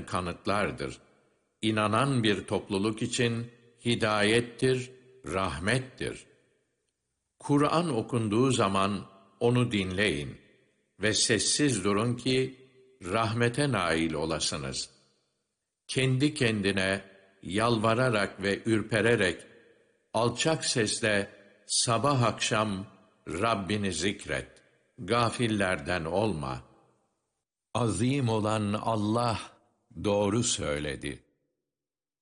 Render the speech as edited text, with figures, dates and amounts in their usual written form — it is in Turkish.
kanıtlardır. İnanan bir topluluk için hidayettir, rahmettir. Kur'an okunduğu zaman onu dinleyin ve sessiz durun ki rahmete nail olasınız. Kendi kendine yalvararak ve ürpererek alçak sesle sabah akşam Rabbini zikret. Gafillerden olma. Azim olan Allah doğru söyledi.